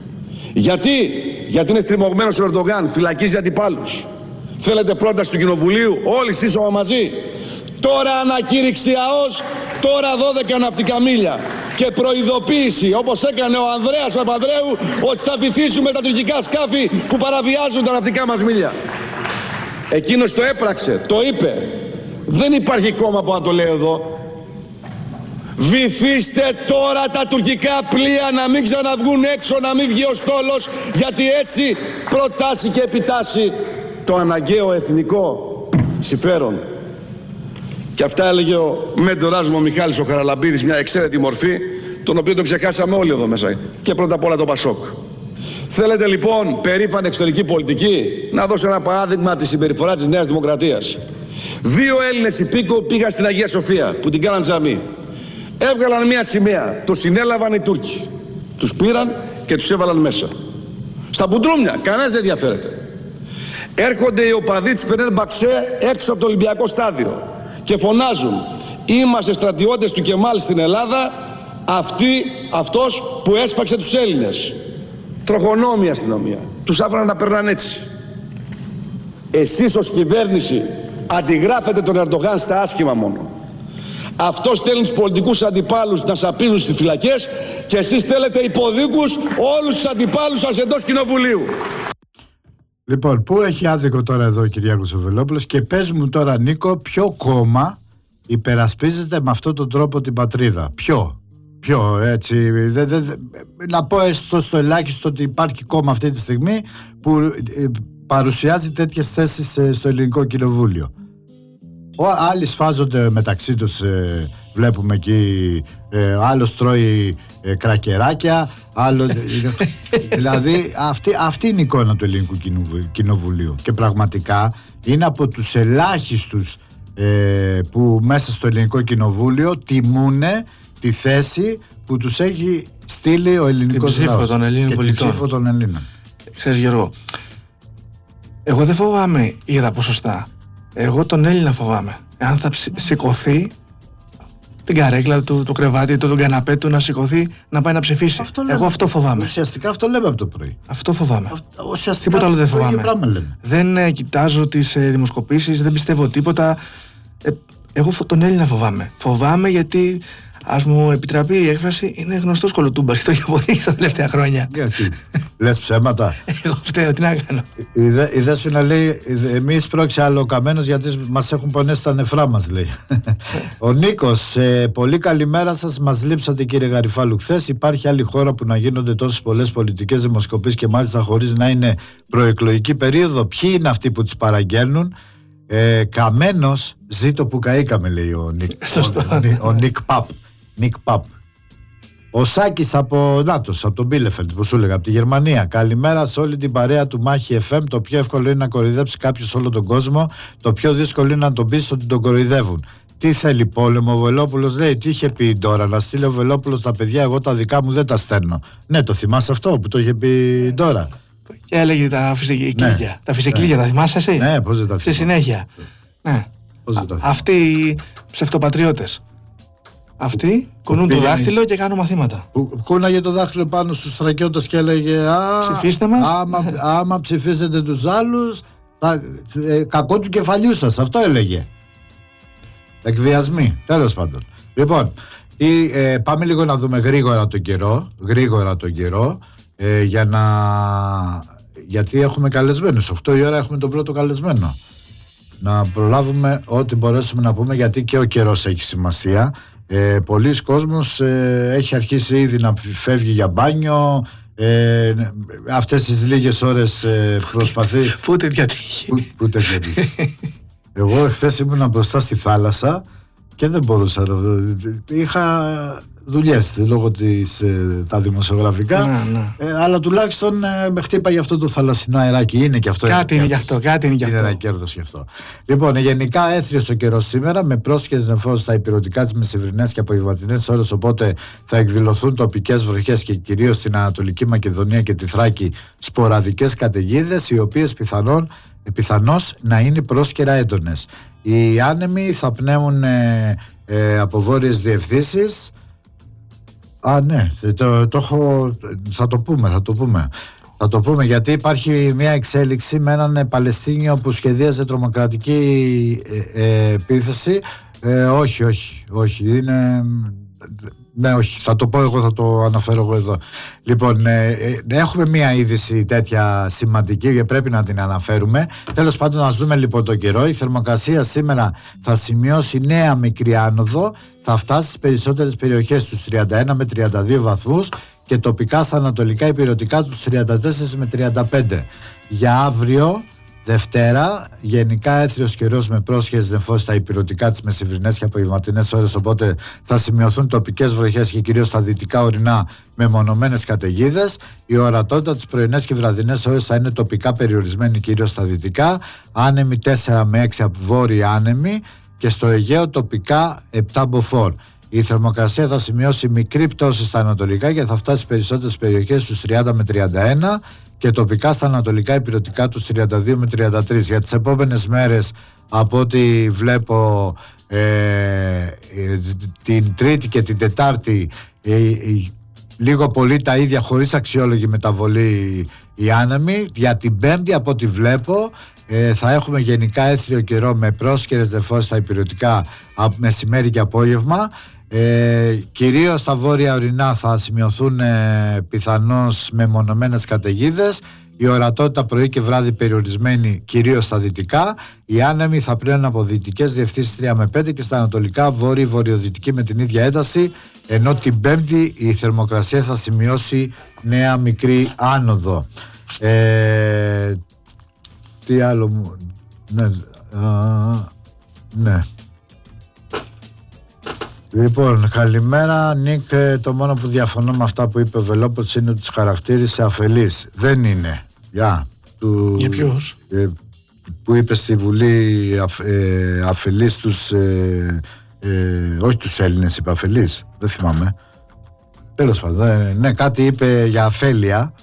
Γιατί είναι στριμωγμένος ο Ερντογάν, φυλακίζει αντιπάλους. Θέλετε πρόταση του Κοινοβουλίου, όλοι σύσσωμα μαζί. Τώρα ανακήρυξη ΑΟΣ, τώρα 12 ναυτικά μίλια. Και προειδοποίηση, όπως έκανε ο Ανδρέας Παπανδρέου, ότι θα βυθίσουμε τα τουρκικά σκάφη που παραβιάζουν τα ναυτικά μας μίλια. Εκείνος το έπραξε, το είπε. Δεν υπάρχει κόμμα που να το λέει εδώ. Βυθίστε τώρα τα τουρκικά πλοία, να μην ξαναβγούν έξω, να μην βγει ο στόλος, γιατί έτσι προτάσει και επιτάσσει το αναγκαίο εθνικό συμφέρον. Και αυτά έλεγε ο μέντορας μου ο Μιχάλης ο Χαραλαμπίδης, μια εξαίρετη μορφή, τον οποίο τον ξεχάσαμε όλοι εδώ μέσα. Και πρώτα απ' όλα το Πασόκ. Θέλετε λοιπόν περήφανη εξωτερική πολιτική? Να δώσω ένα παράδειγμα τη συμπεριφορά της Νέας Δημοκρατίας. 2 Έλληνες υπήκοοι πήγαν στην Αγία Σοφία που την κάναν τζαμί. Έβγαλαν μια σημαία, το συνέλαβαν οι Τούρκοι. Τους πήραν και τους έβαλαν μέσα. Στα μπουντρούμια, κανένας δεν ενδιαφέρεται. Έρχονται οι οπαδοί της Φενέρμπαξε έξω από το Ολυμπιακό στάδιο και φωνάζουν: είμαστε στρατιώτες του Κεμάλ στην Ελλάδα, αυτός που έσφαξε τους Έλληνες. Τροχονόμη αστυνομία. Τους άφηναν να περνάνε έτσι. Εσείς ως κυβέρνηση αντιγράφετε τον Ερντογάν στα άσχημα μόνο. Αυτός στέλνει τους πολιτικούς αντιπάλους να σαπίζουν στις φυλακές και εσείς θέλετε υποδίκους όλους τους αντιπάλους σας εντός κοινοβουλίου. Λοιπόν, πού έχει άδικο τώρα εδώ ο Κυριάκος ο Βελόπουλος? Και πες μου τώρα, Νίκο, ποιο κόμμα υπερασπίζεται με αυτόν τον τρόπο την πατρίδα? Ποιο, έτσι, να πω έστω στο ελάχιστο ότι υπάρχει κόμμα αυτή τη στιγμή που παρουσιάζει τέτοιες θέσεις στο ελληνικό κοινοβούλιο. Άλλοι σφάζονται μεταξύ τους, βλέπουμε εκεί, άλλος τρώει κρακεράκια, δηλαδή αυτή είναι η εικόνα του ελληνικού κοινοβουλίου και πραγματικά είναι από τους ελάχιστους που μέσα στο ελληνικό κοινοβούλιο τιμούνε τη θέση που τους έχει στείλει ο ελληνικός λαός και την ψήφο των Ελλήνων. Ξέρεις Γιώργο, εγώ δεν φοβάμαι για τα ποσοστά. Εγώ τον Έλληνα φοβάμαι. Αν θα σηκωθεί την καρέκλα του, το κρεβάτι του, τον καναπέ του, να σηκωθεί να πάει να ψηφίσει. Αυτό φοβάμαι. Ουσιαστικά αυτό λέμε από το πρωί. Αυτό φοβάμαι. Ουσιαστικά τίποτα άλλο δεν φοβάμαι. Δεν κοιτάζω τις δημοσκοπήσεις, δεν πιστεύω τίποτα. Εγώ τον Έλληνα φοβάμαι. Φοβάμαι γιατί, ας μου επιτραπεί η έκφραση, είναι γνωστός κολοτούμπας και το έχει αποδείξει τα τελευταία χρόνια. Γιατί? Λες ψέματα? Εγώ φταίω, τι να κάνω. Η Δέσποινα λέει: εμείς πρόκειται άλλο καμένος γιατί μας έχουν πονέσει τα νεφρά μας, λέει. Ο Νίκος, πολύ καλημέρα σας. Μας λείψατε, κύριε Γαριφάλου, χθες. Υπάρχει άλλη χώρα που να γίνονται τόσες πολλές πολιτικές δημοσκοπήσεις και μάλιστα χωρίς να είναι προεκλογική περίοδο? Ποιοι είναι αυτοί που τις παραγγέλνουν? Καμένος, ζήτω που καήκαμε, λέει ο Νικ Παπ. Ο Σάκης από Νάτος, από τον Μπίλεφελτ που σου έλεγα, από τη Γερμανία. Καλημέρα σε όλη την παρέα του Μάχη FM. Το πιο εύκολο είναι να κοροϊδέψει κάποιος όλο τον κόσμο. Το πιο δύσκολο είναι να τον πεις ότι τον κοροϊδεύουν. Τι θέλει πόλεμο? Ο Βελόπουλος λέει: τι είχε πει τώρα? Να στείλει ο Βελόπουλος τα παιδιά, εγώ τα δικά μου δεν τα στέλνω. Ναι, το θυμάσαι αυτό που το είχε πει τώρα? Και έλεγε τα φυσικλίδια. Ναι. Τα φυσικλίδια, τα θυμάσαι εσύ? Ναι, πώς δεν τα θυμάσαι. Στη συνέχεια. Ναι. Αυτοί οι ψευτοπατριώτες. Αυτοί κουνούν το δάχτυλο και κάνουν μαθήματα. Κούναγε το δάχτυλο πάνω στους στρατιώτες και έλεγε: ψηφίστε μας. Άμα ψηφίσετε τους άλλους, κακό του κεφαλιού σας. Αυτό έλεγε. Εκβιασμοί, τέλος πάντων. Λοιπόν, πάμε λίγο να δούμε γρήγορα τον καιρό. Γιατί έχουμε καλεσμένους. 8 η ώρα έχουμε τον πρώτο καλεσμένο. Να προλάβουμε ό,τι μπορέσουμε να πούμε, γιατί και ο καιρός έχει σημασία. Πολλοί κόσμος έχει αρχίσει ήδη να φεύγει για μπάνιο. Αυτές τις λίγες ώρες προσπαθεί. Πού τέτοια τύχη. Εγώ χθες ήμουν μπροστά στη θάλασσα και δεν μπορούσα. Είχα δουλειές λόγω τα δημοσιογραφικά. Αλλά τουλάχιστον με χτύπαγε αυτό το θαλασσινό αεράκι. Είναι και αυτό. Κάτι είναι γι' αυτό. Είναι ένα κέρδος γι' αυτό. Λοιπόν, γενικά έθριος ο καιρός σήμερα, με πρόσχερες νεφώσεις στα ηπειρωτικά, τις μεσημβρινές και απογευματινές ώρες. Οπότε θα εκδηλωθούν τοπικές βροχές και κυρίως στην Ανατολική Μακεδονία και τη Θράκη σποραδικές καταιγίδες, οι οποίες πιθανώς να είναι πρόσκαιρα έντονες. Οι άνεμοι θα πνέουν από βόρειες διευθύνσεις. Ναι, θα το πούμε. Θα το πούμε, γιατί υπάρχει μια εξέλιξη με έναν Παλαιστίνιο που σχεδίαζε τρομοκρατική επίθεση. Όχι, είναι... Ναι, όχι, θα το πω εγώ, θα το αναφέρω εγώ εδώ. Λοιπόν, έχουμε μια είδηση τέτοια σημαντική και πρέπει να την αναφέρουμε. Τέλος πάντων, να δούμε λοιπόν τον καιρό. Η θερμοκρασία σήμερα θα σημειώσει νέα μικρή άνοδο. Θα φτάσει στις περισσότερες περιοχές τους 31 με 32 βαθμούς και τοπικά στα ανατολικά υπηρετικά τους 34 με 35. Για αύριο, Δευτέρα, γενικά έθριος καιρός με πρόσχερες νεφώσεις στα υπηρετικά τις μεσημβρινές και απογευματινές ώρες, οπότε θα σημειωθούν τοπικές βροχές και κυρίως στα δυτικά ορεινά με μονομένες καταιγίδες. Η ορατότητα τις πρωινές και βραδινές ώρες θα είναι τοπικά περιορισμένη κυρίως στα δυτικά, άνεμοι 4 με 6 από βόρειοι άνεμοι και στο Αιγαίο τοπικά 7 μποφόρ. Η θερμοκρασία θα σημειώσει μικρή πτώση στα ανατολικά και θα φτάσει στις περισσότερες περιοχές στους 30 με 31 και τοπικά στα ανατολικά υπηρετικά τους 32 με 33. Για τις επόμενες μέρες, από ό,τι βλέπω, την Τρίτη και την Τετάρτη λίγο πολύ τα ίδια, χωρίς αξιόλογη μεταβολή οι άνεμοι. Για την Πέμπτη, από ό,τι βλέπω, θα έχουμε γενικά έθριο καιρό με πρόσχερες νεφώσεις στα υπηρετικά μεσημέρι και απόγευμα. Κυρίως στα βόρεια ορεινά θα σημειωθούν πιθανώς μεμονωμένες καταιγίδες. Η ορατότητα πρωί και βράδυ περιορισμένη κυρίως στα δυτικά. Οι άνεμοι θα πλέουν από δυτικές διευθύνσεις 3 με 5 και στα ανατολικά βόρειο-βορειοδυτική με την ίδια ένταση, ενώ την Πέμπτη η θερμοκρασία θα σημειώσει νέα μικρή άνοδο. Τι άλλο μου... Ναι. Λοιπόν, καλημέρα Νίκ. Το μόνο που διαφωνώ με αυτά που είπε ο Βελόπουλος είναι ότι τους χαρακτήρισε αφελείς. Δεν είναι. Για ποιος? Που είπε στη Βουλή αφελείς τους... όχι τους Έλληνες, είπε αφελείς. Δεν θυμάμαι. Τέλος πάντων, ναι, κάτι είπε για αφέλεια.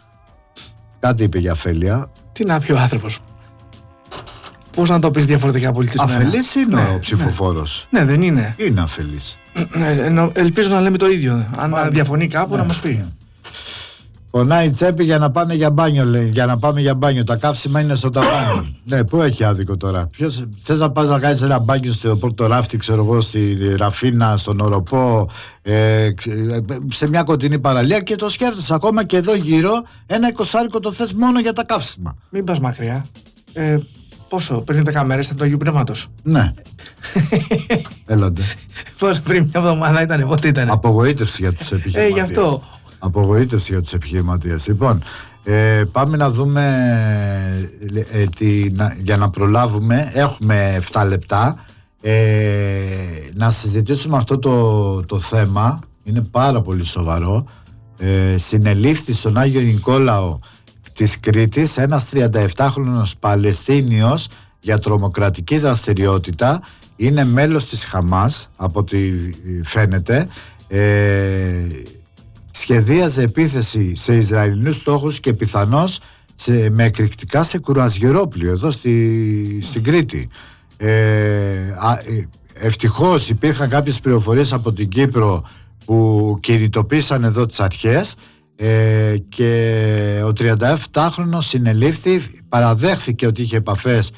Τι να πει ο άνθρωπος? Πώς να το πεις διαφορετικά πολιτισμένα? Αφελής είναι ο ψηφοφόρος. Ναι, δεν είναι. Είναι αφελής. Ελπίζω να λέμε το ίδιο. Αν διαφωνεί κάπου, να μας πει. Πονάει η τσέπη για να πάνε για μπάνιο, λέει. Για να πάμε για μπάνιο. Τα καύσιμα είναι στο ταβάνι. Ναι, πού έχει άδικο τώρα? Θες να πας να κάνεις ένα μπάνιο στο Πόρτο Ράφτη, ξέρω εγώ, στη Ραφίνα, στον Οροπό, σε μια κοντινή παραλία και το σκέφτεσαι. Ακόμα και εδώ γύρω, ένα 20 το θες μόνο για τα καύσιμα. Μην πας μακριά. Πόσο, πριν 10 μέρες ήταν το Αγίου Πνεύματος? Ναι. Έλατε. Πώς, πριν μια εβδομάδα ήταν, πότε ήταν? Απογοήτευση για τους επιχειρηματίες. Γι' αυτό. Απογοήτευση για τους επιχειρηματίες. Λοιπόν, πάμε να δούμε για να προλάβουμε. Έχουμε 7 λεπτά να συζητήσουμε αυτό το θέμα. Είναι πάρα πολύ σοβαρό. Συνελήφθη στον Άγιο Νικόλαο της Κρήτης ένας 37χρονος Παλαιστίνιος για τρομοκρατική δραστηριότητα. Είναι μέλος της Χαμάς, από ό,τι φαίνεται. Σχεδίαζε επίθεση σε Ισραηλινούς στόχους και πιθανώς με εκρηκτικά σε κουραζιερόπλοιο εδώ στην Κρήτη. Ευτυχώς υπήρχαν κάποιες πληροφορίες από την Κύπρο που κινητοποίησαν εδώ τις αρχές, και ο 37χρονος συνελήφθη, παραδέχθηκε ότι είχε επαφές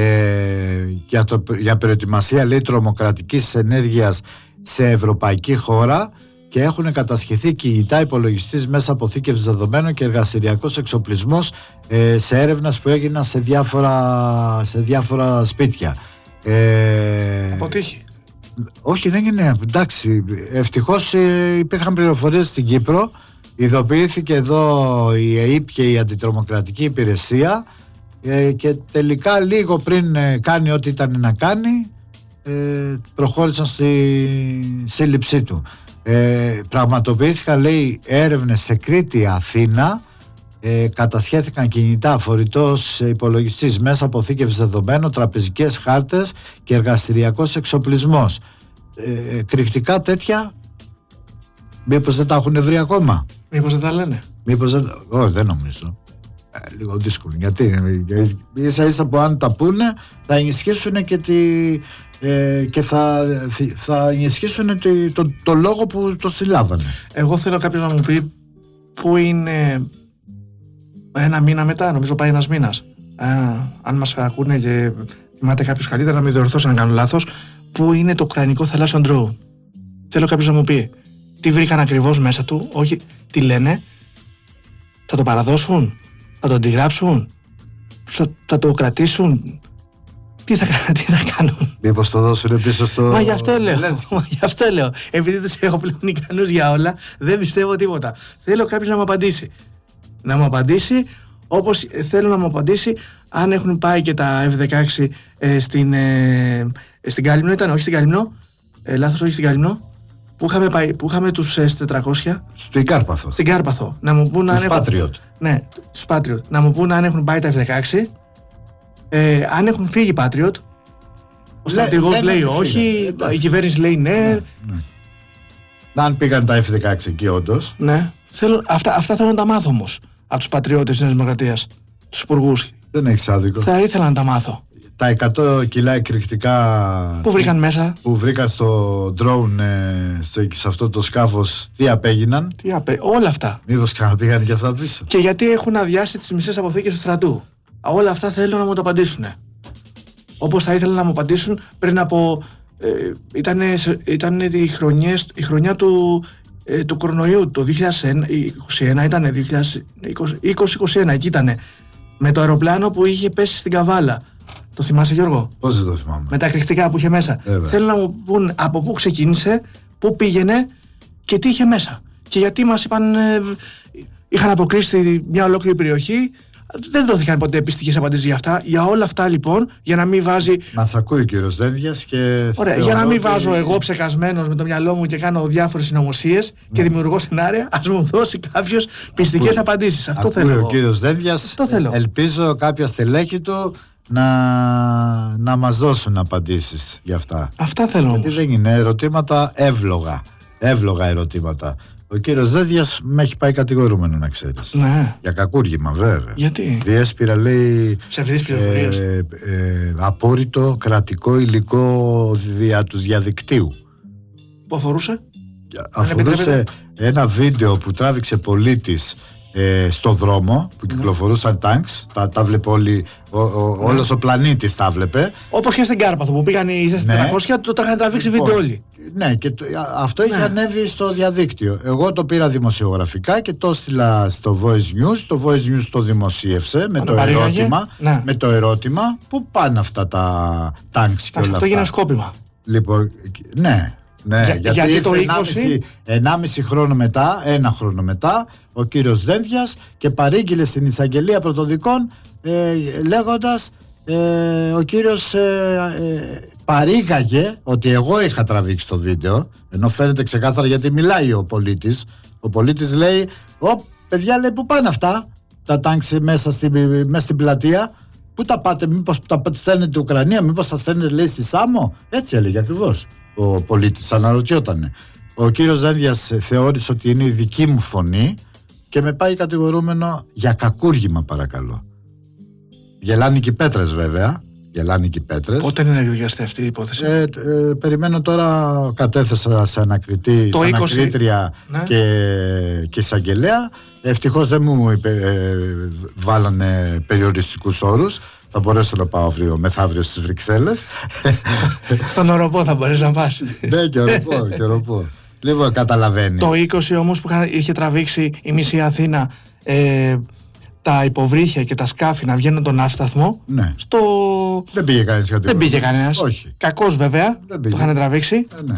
για προετοιμασία, λέει, τρομοκρατικής ενέργειας σε ευρωπαϊκή χώρα και έχουν κατασχεθεί κινητά, υπολογιστής, μέσα αποθήκευσης δεδομένων και εργαστηριακός εξοπλισμός σε έρευνες που έγιναν σε διάφορα σπίτια. Αποτύχει? Όχι, δεν είναι, εντάξει, ευτυχώς υπήρχαν πληροφορίες στην Κύπρο. Ειδοποιήθηκε εδώ η ΕΕΠ και η Αντιτρομοκρατική Υπηρεσία και τελικά λίγο πριν κάνει ό,τι ήταν να κάνει, προχώρησαν στη σύλληψή του. Πραγματοποιήθηκαν, λέει, έρευνες σε Κρήτη, Αθήνα, κατασχέθηκαν κινητά, φορητός υπολογιστής, μέσα αποθήκευσης δεδομένων, τραπεζικές χάρτες και εργαστηριακός εξοπλισμός. Κρυκτικά τέτοια, μήπως δεν τα έχουν βρει ακόμα? Μήπως δεν τα λένε? Όχι, δεν νομίζω. Λίγο δύσκολο. Γιατί ίσα που αν τα πούνε θα ενισχύσουν και θα ενισχύσουν το λόγο που το συλλάβανε. Εγώ θέλω κάποιος να μου πει πού είναι ένα μήνα μετά, νομίζω πάει ένας μήνας. Αν μας ακούνε και θυμάται κάποιος καλύτερα να με διορθώσει αν κάνω λάθος, που είναι το ουκρανικό θαλάσσιο ντρόουν. Θέλω κάποιος να μου πει τι βρήκαν ακριβώς μέσα του, όχι τι λένε, θα το παραδώσουν, θα το αντιγράψουν, θα το κρατήσουν, τι θα κάνουν. Μήπως το δώσουν πίσω στο... Μα γι' αυτό λέω. Επειδή τους έχω πλέον ικανούς για όλα, δεν πιστεύω τίποτα. Θέλω κάποιος να μου απαντήσει. Να μου απαντήσει όπως θέλω να μου απαντήσει αν έχουν πάει και τα F-16 στην Κάλυμνο, ήταν, όχι στην Κάλυμνο, λάθος, όχι στην Κάλυμνο, που είχαμε τους S-400. Στην Κάρπαθο. Στην Κάρπαθο. Να μου πούν αν έχουν... Patriot. Ναι, τους Patriot. Να μου πούν αν έχουν πάει τα F-16, αν έχουν φύγει Patriot. Ο στρατηγός λέει όχι, η κυβέρνηση λέει ναι. Αν πήγαν τα F-16 εκεί όντως. Ναι. Αυτά θέλω να τα μάθω όμως από τους πατριώτες της Νέας Δημοκρατίας, τους υπουργούς. Δεν έχεις άδικο. Θα ήθελα να τα μάθω. Τα 100 κιλά εκρηκτικά που βρήκαν μέσα. Που βρήκαν στο drone, σε αυτό το σκάφος, τι απέγιναν. Όλα αυτά. Μήπως ξαναπήγαν και αυτά πίσω. Και γιατί έχουν αδειάσει τις μισές αποθήκες του στρατού. Όλα αυτά θέλω να μου το απαντήσουν. Όπως θα ήθελα να μου απαντήσουν πριν από... Ήταν η χρονιά του κορονοϊού, το 2021 ήταν, 2021 εκεί ήτανε, με το αεροπλάνο που είχε πέσει στην Καβάλα. Το θυμάσαι, Γιώργο? Πώς δεν το θυμάμαι. Με τα εκρηκτικά που είχε μέσα. Θέλω να μου πούν από πού ξεκίνησε, πού πήγαινε και τι είχε μέσα. Και γιατί μας είπαν, είχαν αποκλείσει μια ολόκληρη περιοχή. Δεν δόθηκαν ποτέ πιστικές απαντήσεις για αυτά. Για όλα αυτά λοιπόν, για να μην βάζει. Μας ακούει ο κύριος Δένδιας και. Ωραία, για να μην βάζω εγώ ψεκασμένος με το μυαλό μου και κάνω διάφορες συνωμοσίες και δημιουργώ σενάρια, ας μου δώσει κάποιος πιστικές απαντήσεις. Αυτό θέλω. Ακούει ο κύριος Δένδιας. Ελπίζω κάποια στελέχη του να μας δώσουν απαντήσεις για αυτά. Αυτά θέλω. Γιατί δεν είναι ερωτήματα εύλογα. Εύλογα ερωτήματα. Ο κύριος Δένδιας με έχει πάει κατηγορούμενο, να ξέρεις. Ναι. Για κακούργημα, βέβαια. Γιατί? Διέσπηρα, λέει, ψευδείς πληροφορίες. Απόρριτο κρατικό υλικό δια του διαδικτύου. Που αφορούσε? Αφορούσε ένα βίντεο που τράβηξε πολίτης στο δρόμο που κυκλοφορούσαν τάγκς. Τα βλέπε όλος ο πλανήτης τα βλέπε. Όπως και στην Κάρπαθο που πήγαν οι Z400, το τα είχαν τραβήξει βίντεο όλοι. Ναι, και αυτό είχε ανέβει στο διαδίκτυο. Εγώ το πήρα δημοσιογραφικά και το έστειλα στο Voice News. Το Voice News το δημοσίευσε με το ερώτημα πού πάνε αυτά τα τάγκς και όλα αυτά. Αυτό έγινε σκόπιμα. Λοιπόν, ναι. Ναι, γιατί ήρθε 1,5 χρόνο μετά, ένα χρόνο μετά, ο κύριος Δένδιας και παρήγγειλε στην εισαγγελία πρωτοδικών λέγοντας ο κύριος παρήγαγε ότι εγώ είχα τραβήξει το βίντεο, ενώ φαίνεται ξεκάθαρα γιατί μιλάει ο πολίτης. Ο πολίτης λέει, παιδιά, λέει, πού πάνε αυτά τα τάγκς μέσα στην πλατεία, πού τα πάτε, μήπως τα στέλνετε την Ουκρανία, μήπως τα στέλνετε, λέει, στη Σάμο? Έτσι έλεγε ακριβώς ο πολίτης, αναρωτιότανε. Ο κύριος Δένδιας θεώρησε ότι είναι η δική μου φωνή και με πάει κατηγορούμενο για κακούργημα, παρακαλώ. Γελάνε και οι πέτρες, βέβαια. Γελάνε και οι πέτρες. Πότε είναι να εκδικαστεί αυτή η υπόθεση? Περιμένω τώρα, κατέθεσα σε ανακριτή, σε ανακρίτρια και εισαγγελέα. Ευτυχώς δεν μου βάλανε περιοριστικούς όρους. Θα μπορέσω να πάω μεθαύριο στις Βρυξέλλες. Στον Οροπό θα μπορείς να πας. Ναι, και Οροπό. Λοιπόν, καταλαβαίνεις. Το 20 όμως που είχε τραβήξει η μισή Αθήνα τα υποβρύχια και τα σκάφη να βγαίνουν τον ναύσταθμο. Ναι. Δεν πήγε κανένας κατηγορία. Δεν πήγε κανένας. Όχι. Κακός βέβαια που είχαν τραβήξει. Ναι.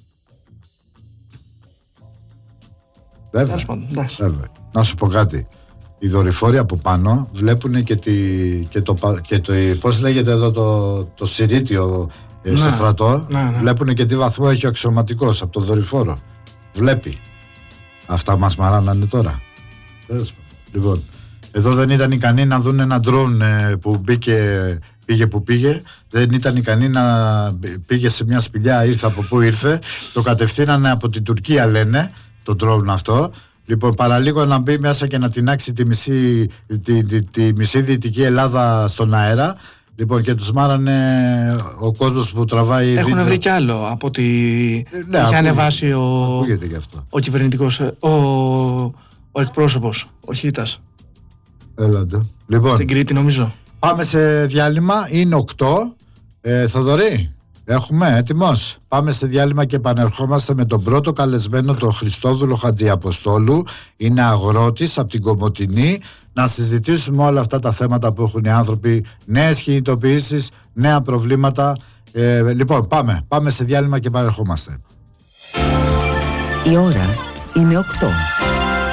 Βέβαια. Να σου πω κάτι. Οι δορυφόροι από πάνω βλέπουν και το πώς λέγεται εδώ το συρίτιο στο στρατό. Βλέπουν και τι βαθμό έχει ο αξιωματικός από το δορυφόρο. Βλέπει. Αυτά μας μαράνανε τώρα. Λοιπόν, εδώ δεν ήταν ικανοί να δουν ένα ντρόν που πήγε που πήγε. Δεν ήταν ικανοί να πήγε σε μια σπηλιά, ήρθε από πού ήρθε. Το κατευθύνανε από την Τουρκία, λένε, το ντρόν αυτό. Λοιπόν, παραλίγο να μπει μέσα και να τεινάξει τη μισή Δυτική Ελλάδα στον αέρα. Λοιπόν, και τους μάρανε ο κόσμος που τραβάει. Έχουν βρει κι άλλο από ότι είχε ανεβάσει ο κυβερνητικός, ο εκπρόσωπος, ο Χίτας. Έλατε. Λοιπόν, στην Κρήτη νομίζω. πάμε σε διάλειμμα. Είναι 8. Θοδωρή, έχουμε έτοιμος. Πάμε σε διάλειμμα και επανερχόμαστε με τον πρώτο καλεσμένο, τον Χριστόδουλο Χατζιαποστόλου. Είναι αγρότης από την Κομοτηνή. Να συζητήσουμε όλα αυτά τα θέματα που έχουν οι άνθρωποι. Νέες κινητοποιήσεις, νέα προβλήματα. Λοιπόν, πάμε σε διάλειμμα και επανερχόμαστε. Η ώρα είναι 8.